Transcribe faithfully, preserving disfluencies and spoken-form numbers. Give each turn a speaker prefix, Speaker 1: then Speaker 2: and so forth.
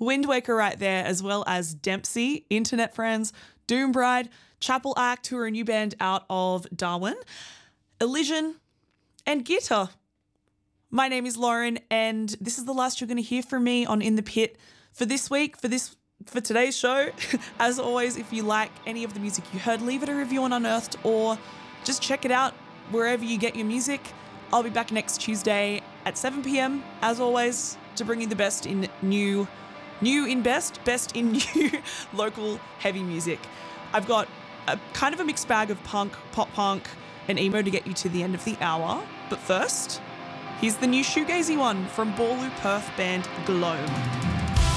Speaker 1: Wind Waker right there, as well as Dempsey, Internet Friends, Doom Bride, Chapel Act, who are a new band out of Darwin, Elision, and Gitta. My name is Lauren, and this is the last you're going to hear from me on In the Pit for this week, for this for today's show. As always, if you like any of the music you heard, leave it a review on Unearthed or just check it out wherever you get your music. I'll be back next Tuesday at seven p.m, as always, to bring you the best in new, new in best, best in new local heavy music. I've got a kind of a mixed bag of punk, pop punk, and emo to get you to the end of the hour. But first, here's the new shoegazy one from Ballou Perth band Globe.